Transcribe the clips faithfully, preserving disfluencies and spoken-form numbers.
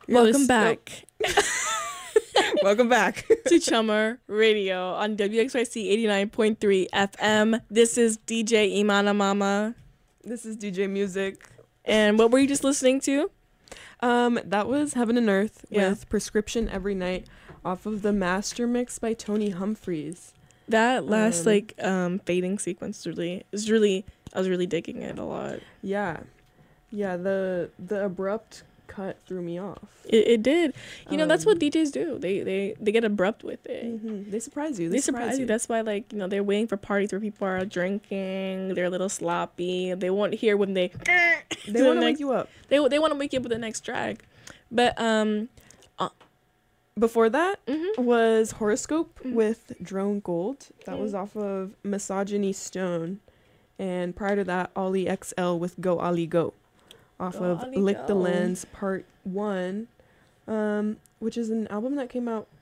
You're Welcome lis- back Welcome back. to Chummer Radio on W X Y C eighty-nine point three F M. This is D J Imana Mama. This is D J Music. And what were you just listening to? Um, that was Heaven and Earth Yeah. with Prescription Every Night off of the Master Mix by Tony Humphries. That last Um, like um fading sequence really is really I was really digging it a lot. Yeah. Yeah, the the abrupt cut threw me off. It, it did. You know, that's what Um, D Js do. They they they get abrupt with it. mhm. They surprise you. They surprise you. That's why, like, you know, they're waiting for parties where people are drinking. They're a little sloppy. They won't hear when they. They want to wake you up. They they want to wake you up with the next drag, but um, Before that mhm. was Horoscope Mhm. with Drone Gold. That Mm. was off of Misogyny Stone. And prior to that, Ollie X L with Go Ollie Go. Off Go of Ollie Lick the Go. Lens Part one. Um, which is an album that came out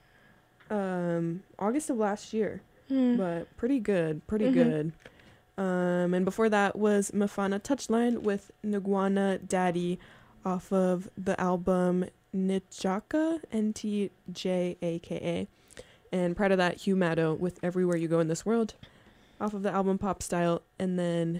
um August of last year. Hmm. But pretty good. Pretty Mhm. good. Um, and before that was Mafana Touchline with Nguana Daddy off of the album Njaka, N T J A K A. And prior to that, Hugh Maddo with Everywhere You Go in This World off of the album Pop Style. And then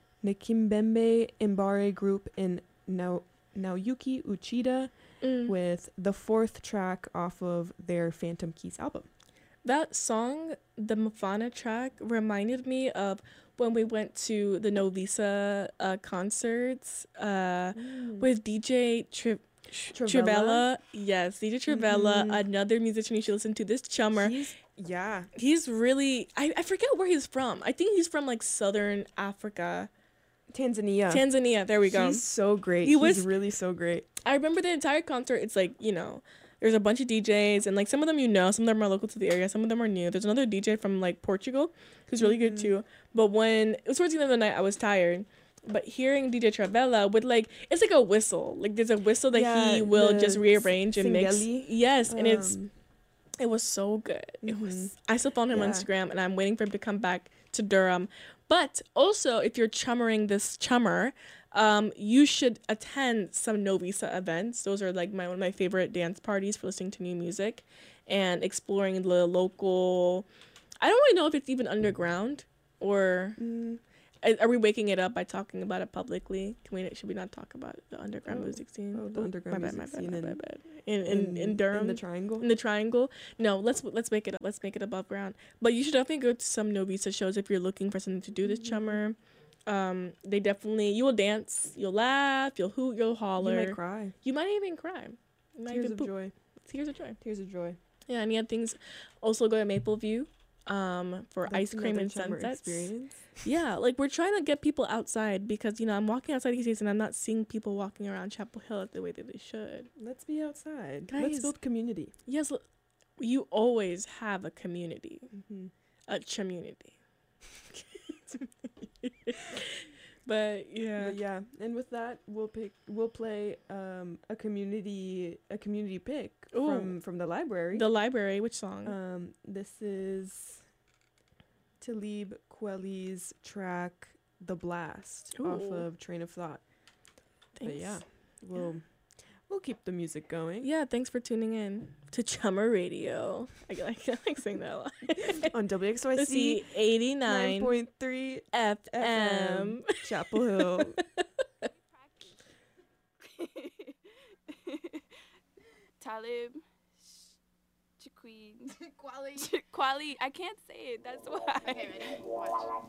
Nikimbembe Imbare Group in Nao- Naoyuki Uchida Mm. with the fourth track off of their Phantom Keys album. That song, the Mafana track, reminded me of when we went to the Novisa uh, concerts uh, with D J Tri- Travella? Trivella. Yes, D J Trivella, Mhm. another musician you should listen to. This chummer. He's, yeah. He's really, I, I forget where he's from. I think he's from like Southern Africa. Tanzania. Tanzania, there we go. He's so great. He He's was- really so great. I remember the entire concert. It's like, you know, there's a bunch of D Js and like some of them you know, some of them are local to the area, some of them are new. There's another D J from like Portugal who's really good Mhm. too. But when it was towards the end of the night, I was tired. But hearing D J Travella with like, it's like a whistle. Like there's a whistle that Yeah, he will the just rearrange and mix. Singeli. Yes, and it's Um, it was so good. It was. Mhm. I still follow him on Yeah. Instagram, and I'm waiting for him to come back to Durham. But also, if you're chummering this chummer, um, you should attend some Novisa events. Those are like my one of my favorite dance parties for listening to new music, and exploring the local. I don't really know if it's even underground or mm, are are we waking it up by talking about it publicly? Can we? Should we not talk about the underground Oh, music scene? oh, the Oop, underground my bad, music my bad, scene my in- bad, my bad. In in in Durham, in the Triangle. in the Triangle. No, let's let's make it up. Let's make it above ground. But you should definitely go to some Novisa shows if you're looking for something to do this Mhm. chummer. Um, they definitely you will dance, you'll laugh, you'll hoot, you'll You holler. might cry. You might even cry. You might Tears even of poop. joy. Tears of joy. Tears of joy. Yeah, and you have things. Also go to Mapleview, um, for That's ice cream another and Chummer sunsets. experience. Yeah, like we're trying to get people outside because you know I'm walking outside these days and I'm not seeing people walking around Chapel Hill the way that they should. Let's be outside. Guys. Let's build community. Yes, l- you always have a community, Mm-hmm. a community. But yeah, But yeah, and with that, we'll pick. We'll play um a community a community pick Ooh. from from the library. the library. Which song? Um, this is Talib Kweli's track "The Blast" off Ooh. of Train of Thought. Thanks. But yeah, we'll we'll keep the music going Yeah, thanks for tuning in to Chummer Radio. I like, I like saying that a lot. on W X Y Let's C see, nine eighty-nine point three F F M. M, Chapel Hill. Talib, Chiqueen, Quali, Quali. I can't say it. That's why. Okay, ready? Watch.